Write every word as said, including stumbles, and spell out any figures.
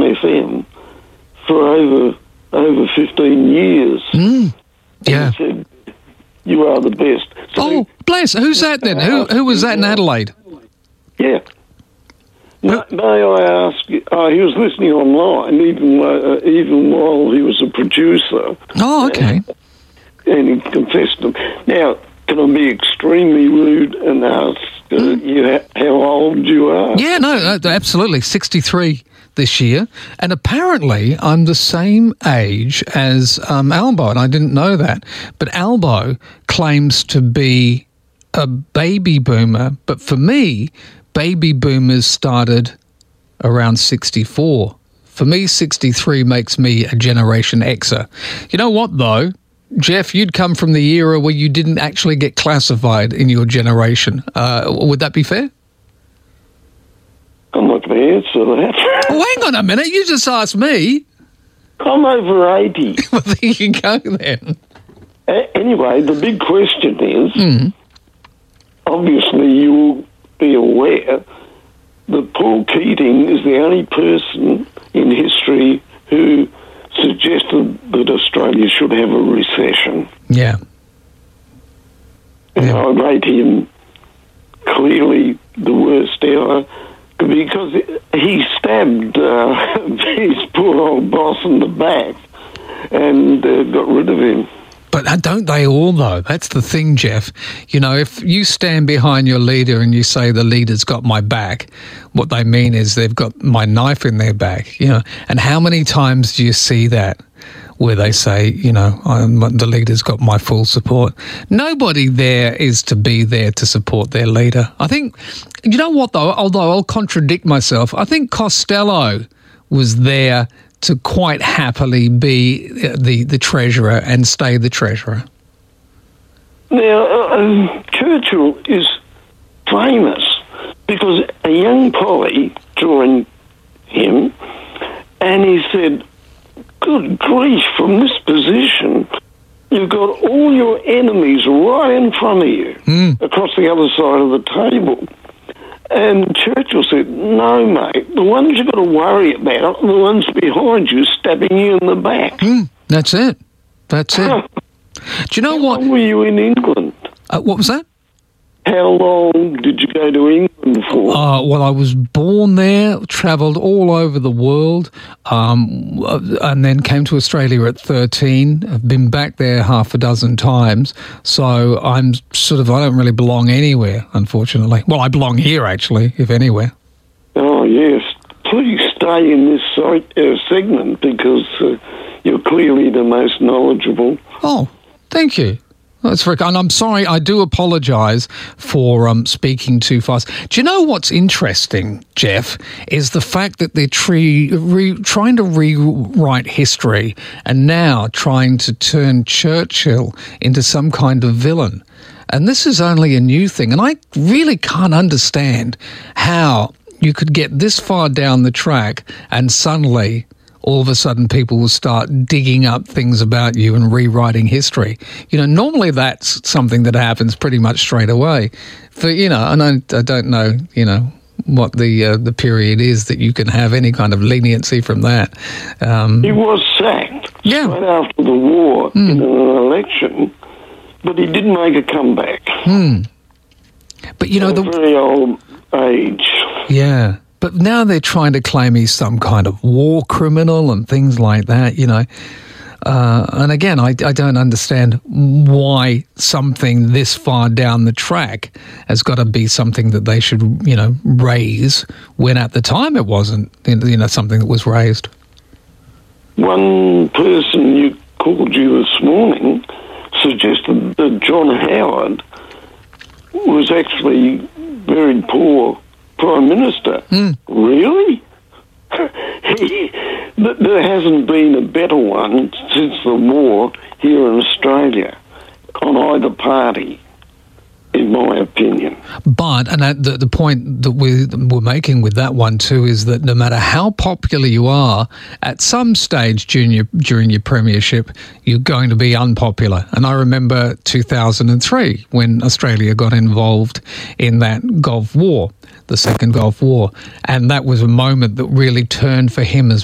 F M for over over fifteen years. Mm. Yeah. And he said, you are the best. So, oh, bless. Who's that then? Who who was that in Adelaide? Yeah. May, may I ask you, uh, he was listening online even, uh, even while he was a producer. Oh, okay. And, and he confessed them. Now, can I be extremely rude and ask uh, mm. you ha- how old you are? Yeah, no, no, absolutely. sixty-three this year. And apparently I'm the same age as um, Albo, and I didn't know that. But Albo claims to be a baby boomer. But for me, baby boomers started around sixty-four. For me, sixty-three makes me a Generation Xer. You know what, though? Jeff, you'd come from the era where you didn't actually get classified in your generation. Uh, would that be fair? I'm not going to answer that. Oh, hang on a minute. You just asked me. I'm over eighty. Well, there you go then. A- anyway, the big question is, mm. obviously you will be aware that Paul Keating is the only person in history who suggested that Australia should have a recession. Yeah. And yeah. I rate him clearly the worst ever because he stabbed uh, his poor old boss in the back and uh, got rid of him. But don't they all, though? That's the thing, Jeff. You know, if you stand behind your leader and you say the leader's got my back, what they mean is they've got my knife in their back, you know. And how many times do you see that where they say, you know, I'm, the leader's got my full support? Nobody there is to be there to support their leader. I think, you know what, though, although I'll contradict myself, I think Costello was there to quite happily be the, the treasurer and stay the treasurer. Now, uh, Churchill is famous because a young Polly joined him and he said, good grief, from this position, you've got all your enemies right in front of you, mm. across the other side of the table. And Churchill said, no, mate, the ones you've got to worry about are the ones behind you stabbing you in the back. Mm, that's it. That's it. Do you know How what? long were you in England? Uh, what was that? How long did you go to England for? Uh, well, I was born there, travelled all over the world, um, and then came to Australia at thirteen. I've been back there half a dozen times, so I'm sort of, I don't really belong anywhere, unfortunately. Well, I belong here, actually, if anywhere. Oh, yes. Please stay in this site, uh, segment because uh, you're clearly the most knowledgeable. Oh, thank you. That's very kind. And I'm sorry, I do apologise for um, speaking too fast. Do you know what's interesting, Jeff, is the fact that they're tre- re- trying to rewrite history and now trying to turn Churchill into some kind of villain. And this is only a new thing. And I really can't understand how you could get this far down the track and suddenly all of a sudden people will start digging up things about you and rewriting history. You know, normally that's something that happens pretty much straight away. For, you know, and I, I don't know, you know, what the uh, the period is that you can have any kind of leniency from that. Um, he was sacked yeah. straight after the war mm. in an election, but he didn't make a comeback. Mm. But, you know, At the a very old age. Yeah. But now they're trying to claim he's some kind of war criminal and things like that, you know. Uh, and again, I, I don't understand why something this far down the track has got to be something that they should, you know, raise when at the time it wasn't, you know, something that was raised. One person you called you this morning suggested that John Howard was actually very poor Prime Minister. Mm. Really? he, there hasn't been a better one since the war here in Australia on either party, in my opinion. But, and that, the, the point that we, we're making with that one too is that no matter how popular you are, at some stage during your, during your premiership, you're going to be unpopular. And I remember two thousand three when Australia got involved in that Gulf War, the second Gulf War, and that was a moment that really turned for him as